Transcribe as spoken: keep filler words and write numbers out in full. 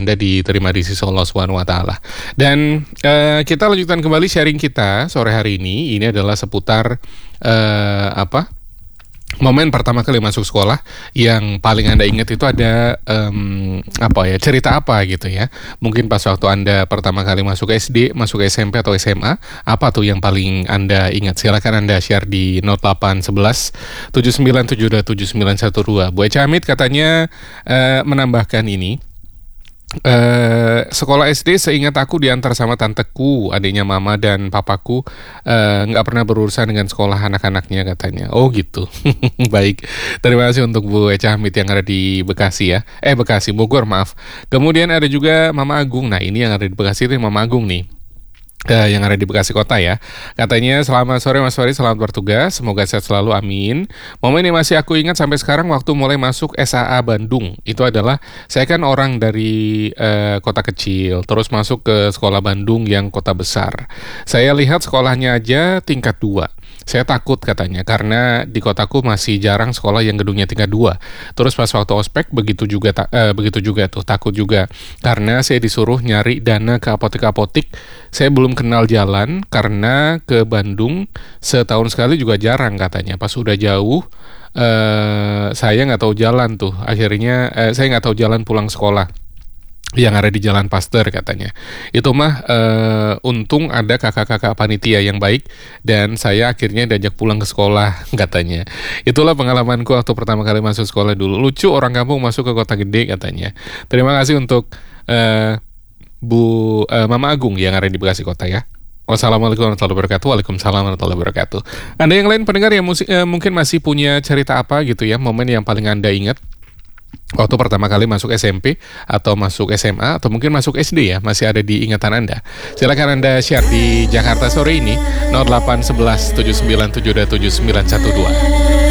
Anda diterima di sisi Allah Subhanahu wa taala. Dan uh, kita lanjutkan kembali sharing kita sore hari ini. Ini adalah seputar uh, apa? Momen pertama kali masuk sekolah yang paling Anda ingat itu ada um, apa ya, cerita apa gitu ya. Mungkin pas waktu Anda pertama kali masuk S D, masuk S M P atau S M A, apa tuh yang paling Anda ingat? Silakan Anda share di nol delapan satu satu tujuh sembilan tujuh dua tujuh sembilan satu dua. Bu Eca Hamid katanya uh, menambahkan ini. Uh, sekolah S D seingat aku diantar sama tanteku, adiknya mama dan papaku, nggak uh, pernah berurusan dengan sekolah anak-anaknya katanya. Oh gitu. Baik, terima kasih untuk Bu Eca Hamid yang ada di Bekasi ya. Eh Bekasi, Bogor maaf. Kemudian ada juga Mama Agung. Nah ini yang ada di Bekasi itu Mama Agung nih. Uh, yang ada di Bekasi Kota ya. Katanya selamat sore Mas Fari, selamat bertugas, semoga sehat selalu, amin. Momen yang masih aku ingat sampai sekarang waktu mulai masuk S A A Bandung. Itu adalah, saya kan orang dari uh, kota kecil, terus masuk ke sekolah Bandung yang kota besar. Saya lihat sekolahnya aja tingkat dua. Saya takut katanya, karena di kotaku masih jarang sekolah yang gedungnya tingkat dua. Terus pas waktu ospek, begitu juga ta- eh, begitu juga tuh, takut juga. Karena saya disuruh nyari dana ke apotek-apotik. Saya belum kenal jalan, karena ke Bandung setahun sekali juga jarang katanya. Pas udah jauh, eh, saya nggak tahu jalan tuh. Akhirnya eh, saya nggak tahu jalan pulang sekolah yang ada di Jalan Pasteur katanya. Itu mah e, untung ada kakak-kakak panitia yang baik dan saya akhirnya diajak pulang ke sekolah katanya. Itulah pengalamanku waktu pertama kali masuk sekolah dulu. Lucu orang kampung masuk ke kota gede katanya. Terima kasih untuk e, Bu e, Mama Agung yang ada di Bekasi Kota ya. Wassalamualaikum warahmatullahi wabarakatuh. Waalaikumsalam warahmatullahi wabarakatuh. Anda yang lain pendengar yang musik, e, mungkin masih punya cerita apa gitu ya, momen yang paling Anda ingat waktu pertama kali masuk S M P atau masuk S M A atau mungkin masuk S D ya, masih ada di ingatan Anda. Silakan Anda share di Jakarta sore ini nol delapan satu satu tujuh sembilan tujuh dua tujuh sembilan satu dua.